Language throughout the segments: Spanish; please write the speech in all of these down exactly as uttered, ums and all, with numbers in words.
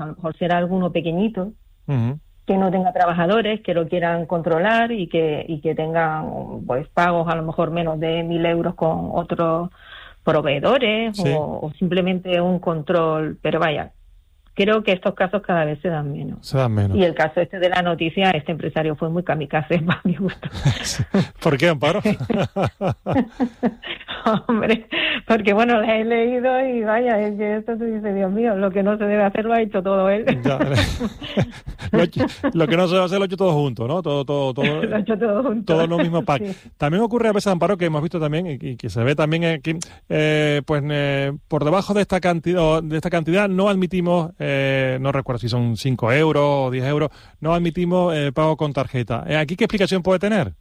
a lo mejor será alguno pequeñito, Uh-huh. que no tenga trabajadores, que lo quieran controlar y que y que tengan pues pagos a lo mejor menos de mil euros con otros proveedores, sí. o, o simplemente un control, pero vaya, creo que estos casos cada vez se dan menos. Se dan menos. Y el caso este de la noticia, este empresario fue muy kamikaze, para mi gusto. ¿Por qué, Amparo? Hombre, porque bueno, la he leído y vaya, es que esto tú dices, Dios mío, lo que no se debe hacer lo ha hecho todo él. Ya, lo, lo que no se debe hacer lo ha hecho todo junto, ¿no? Todo, todo, todo, lo ha hecho todo junto. todo en un mismo pack. Sí. También ocurre a veces, Amparo, que hemos visto también y, y que se ve también aquí, eh, pues eh, por debajo de esta cantidad, de esta cantidad no admitimos, eh, no recuerdo si son cinco euros o diez euros, no admitimos eh, pago con tarjeta. Eh, ¿Aquí qué explicación puede tener?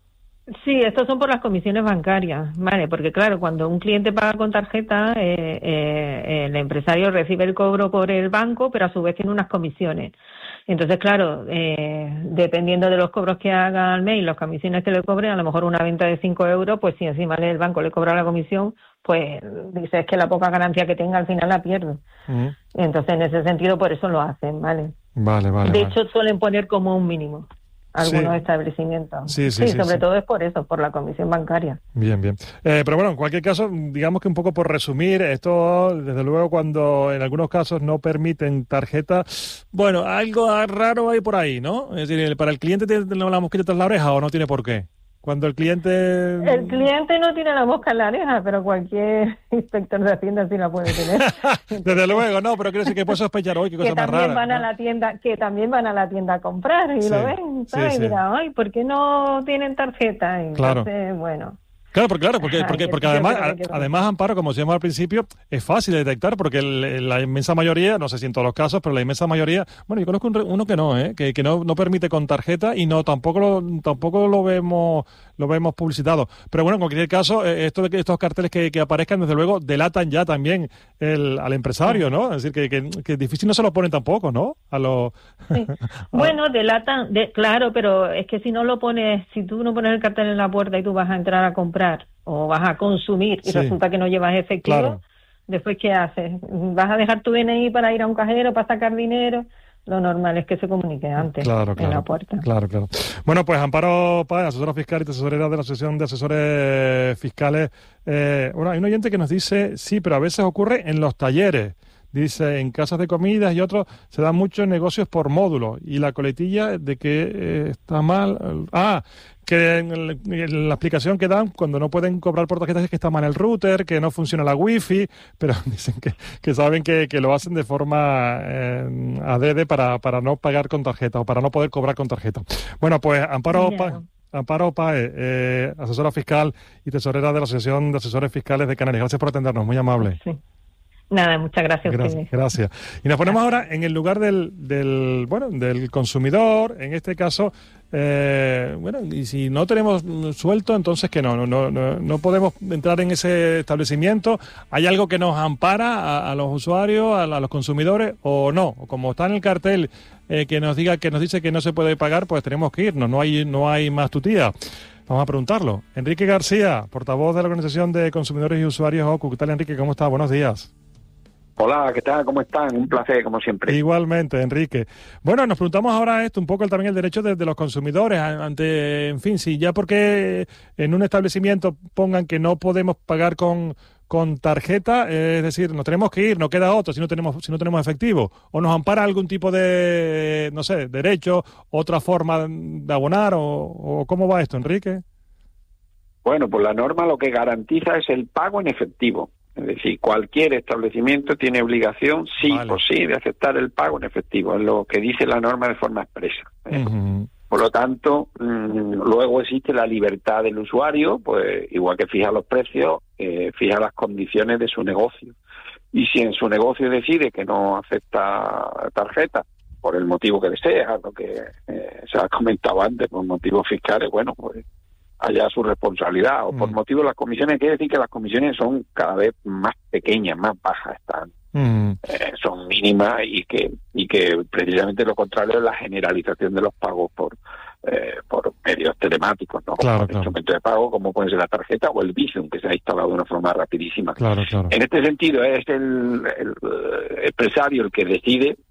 Sí, estos son por las comisiones bancarias, ¿vale? Porque claro, cuando un cliente paga con tarjeta, eh, eh, el empresario recibe el cobro por el banco, pero a su vez tiene unas comisiones. Entonces, claro, eh, dependiendo de los cobros que haga al mes y las comisiones que le cobren, a lo mejor una venta de cinco euros, pues si encima el banco le cobra la comisión, pues dices que la poca ganancia que tenga al final la pierde. Uh-huh. Entonces, en ese sentido, por eso lo hacen, ¿vale? Vale, vale. De vale. hecho, suelen poner como un mínimo algunos sí. establecimientos. Sí, sí, sí, sí sobre sí. todo es por eso, por la comisión bancaria. Bien, bien. Eh, pero bueno, en cualquier caso, digamos que un poco por resumir, esto, desde luego, cuando en algunos casos no permiten tarjeta, bueno, algo raro hay por ahí, ¿no? Es decir, para el cliente tiene la mosquita tras la oreja o no tiene por qué. Cuando el cliente... El cliente no tiene la mosca en la oreja, pero cualquier inspector de Hacienda sí la puede tener. Desde luego, no, pero quiero decir que puede sospechar hoy, qué cosa que más también rara. Van ¿no? a la tienda, que también van a la tienda a comprar y sí, lo ven, ¿sabes? Sí, sí. Y dirán, ay, ¿por qué no tienen tarjeta? Y claro. Entonces, bueno... Claro, porque, claro, porque, porque, porque además, que además, Amparo, como decíamos al principio, es fácil de detectar porque el, la inmensa mayoría, no sé si en todos los casos, pero la inmensa mayoría, bueno, yo conozco uno que no, ¿eh? que, que no, no permite con tarjeta y no tampoco lo, tampoco lo vemos lo vemos publicitado. Pero bueno, en cualquier caso, esto de que estos carteles que, que aparezcan, desde luego, delatan ya también el, al empresario, ¿no? Es decir, que, que, que difícil no se lo ponen tampoco, ¿no? A los... Sí. Bueno, delatan, de, claro, pero es que si no lo pones, si tú no pones el cartel en la puerta y tú vas a entrar a comprar o vas a consumir y sí. resulta que no llevas efectivo, claro. Después, ¿qué haces? ¿Vas a dejar tu D N I para ir a un cajero, para sacar dinero? Lo normal es que se comunique antes claro, claro, en la puerta. Claro, claro. Bueno, pues Amparo Páez, asesora fiscal y tesorera de la Asociación de Asesores Fiscales. Eh, bueno, hay un oyente que nos dice, sí, pero a veces ocurre en los talleres. Dice, en casas de comidas y otros se dan muchos negocios por módulos. Y la coletilla de que eh, está mal... Ah, que en, el, en la explicación que dan cuando no pueden cobrar por tarjetas es que está mal el router, que no funciona la wifi, pero dicen que, que saben que, que lo hacen de forma eh, adrede para, para no pagar con tarjeta o para no poder cobrar con tarjeta. Bueno, pues Amparo Páez, Amparo Páez eh, asesora fiscal y tesorera de la Asociación de Asesores Fiscales de Canarias. Gracias por atendernos, muy amable. Sí. Nada, muchas gracias a ustedes. Gracias. Y nos ponemos ahora en el lugar del, del bueno, del consumidor, en este caso, eh, bueno, y si no tenemos suelto, entonces que no, no, no, no podemos entrar en ese establecimiento. ¿Hay algo que nos ampara a, a los usuarios, a, a los consumidores, o no? O como está en el cartel eh, que nos diga, que nos dice que no se puede pagar, pues tenemos que irnos, no hay, no hay más tutía. Vamos a preguntarlo. Enrique García, portavoz de la Organización de Consumidores y Usuarios O C U. ¿Qué tal, Enrique? ¿Cómo está? Buenos días. Hola, ¿qué tal? ¿Cómo están? Un placer, como siempre. Igualmente, Enrique. Bueno, nos preguntamos ahora esto, un poco también el derecho de, de los consumidores ante, en fin, si ya porque en un establecimiento pongan que no podemos pagar con, con tarjeta, eh, es decir, nos tenemos que ir, no queda otro si no tenemos si no tenemos efectivo, o nos ampara algún tipo de, no sé, derecho, otra forma de abonar, o, o ¿cómo va esto, Enrique? Bueno, pues la norma lo que garantiza es el pago en efectivo. Es decir, cualquier establecimiento tiene obligación, sí vale. o sí, de aceptar el pago en efectivo. Es lo que dice la norma de forma expresa. Uh-huh. Por lo tanto, mmm, luego existe la libertad del usuario, pues igual que fija los precios, eh, fija las condiciones de su negocio. Y si en su negocio decide que no acepta tarjeta, por el motivo que desea, lo que eh, se ha comentado antes, por motivos fiscales, bueno, pues allá su responsabilidad, o por mm. motivo de las comisiones, quiere decir que las comisiones son cada vez más pequeñas, más bajas, están mm. eh, son mínimas, y que y que precisamente lo contrario es la generalización de los pagos por eh, por medios telemáticos, ¿no? Claro, como claro. instrumento de pago, como puede ser la tarjeta o el Bizum, que se ha instalado de una forma rapidísima. Claro, claro. En este sentido es el, el, el empresario el que decide